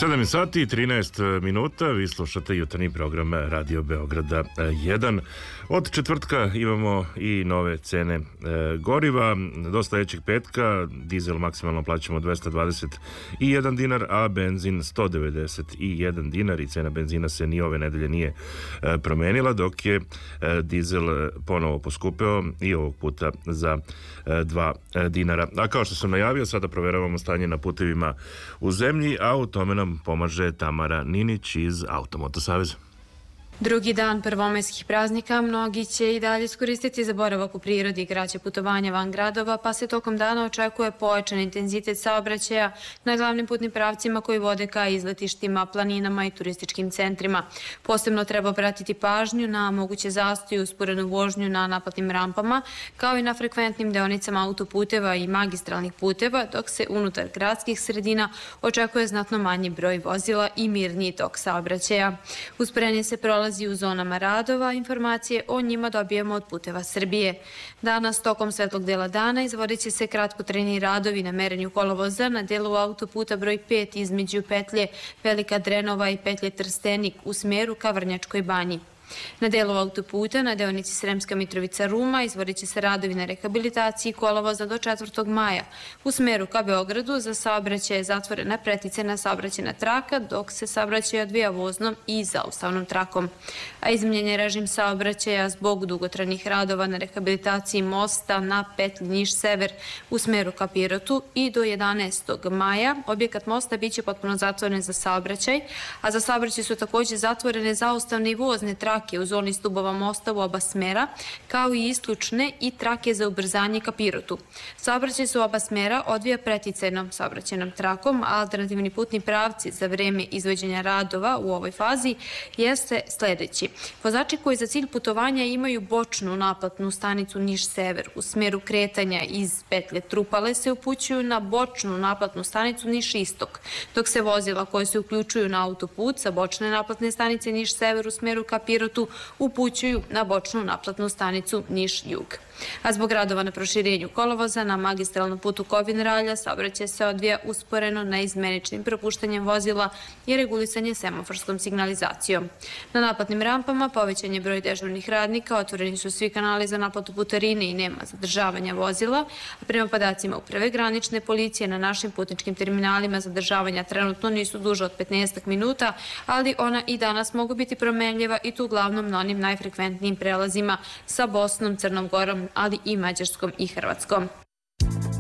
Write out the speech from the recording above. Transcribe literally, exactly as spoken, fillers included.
sedam sati i trinaest minuta, vi slušate jutarnji program Radio Beograda jedan. Od četvrtka imamo i nove cene e, goriva. Do sledećeg petka dizel maksimalno plaćamo dvesta dvadeset jedan dinar, a benzin sto devedeset jedan dinar i cena benzina se ni ove nedelje nije e, promenila, dok je e, dizel ponovo poskupeo i ovog puta za e, dva dinara. A kao što sam najavio, sada proveravamo stanje na putevima u zemlji, a u tome nam pomaže Tamara Ninić iz Automoto saveza. Drugi dan prvomajskih praznika mnogi će i dalje iskoristiti za boravak u prirodi i kraće putovanja van gradova, pa se tokom dana očekuje pojačan intenzitet saobraćaja na glavnim putnim pravcima koji vode ka izletištima, planinama i turističkim centrima. Posebno treba obratiti pažnju na moguće zastoje i usporenu vožnju na naplatnim rampama, kao i na frekventnim deonicama autoputeva i magistralnih puteva, dok se unutar gradskih sredina očekuje znatno manji broj vozila i mirniji tok saobraćaja. Usporenije se prolazi u zonama radova, informacije o njima dobijemo od Puteva Srbije. Danas, tokom svetlog dela dana, izvodit će se kratkotrajni radovi na merenju kolovoza na delu autoputa broj pet između petlje Velika Drenova i petlje Trstenik u smeru ka Vrnjačkoj banji. Na delu autoputa, na deonici Sremska Mitrovica-Ruma, izvodit će se radovi na rehabilitaciji kolovoza do četvrtog maja. U smeru ka Beogradu za saobraćaj je zatvorena preticena saobraćajna traka, dok se saobraćaj odvija voznom i zaustavnom trakom. A izmenjen je režim saobraćaja zbog dugotrajnih radova na rehabilitaciji mosta na petlji Niš-Sever u smeru ka Pirotu i do jedanaestog maja. Objekat mosta biće potpuno zatvoren za saobraćaj, a za saobraćaj su takođe zatvorene zaustavne i vozne trake u zoni stubova mosta u oba smera, kao i isključne i trake za ubrzanje ka Pirotu. Saobraćaj se u oba smera odvija preticajnom saobraćajnom trakom, a alternativni putni pravci za vreme izvođenja radova u ovoj fazi jeste sledeći. Vozači koji za cilj putovanja imaju bočnu naplatnu stanicu Niš-Sever u smeru kretanja iz petlje Trupale se upućuju na bočnu naplatnu stanicu Niš-Istok, dok se vozila koje se uključuju na autoput sa bočne naplatne stanice Niš-Sever u smeru ka Pirotu upućuju na bočnu naplatnu stanicu Niš-Jug. A zbog radova na proširenju kolovoza na magistralnom putu Kovin-Ralja saobraćaj se odvija usporeno neizmeničnim propuštanjem vozila i regulisanje semaforskom signalizacijom. Na naplatnim rampama povećan je broj dežurnih radnika, otvoreni su svi kanali za naplatu putarine i nema zadržavanja vozila, a prema podacima Uprave granične policije na našim putničkim terminalima zadržavanja trenutno nisu duže od petnaest minuta, ali ona i danas mogu biti promenljiva i tu uglavnom na onim najfrekventnijim prelazima sa Bosnom, Crnom Gorom, ali i Mađarskom i Hrvatskom.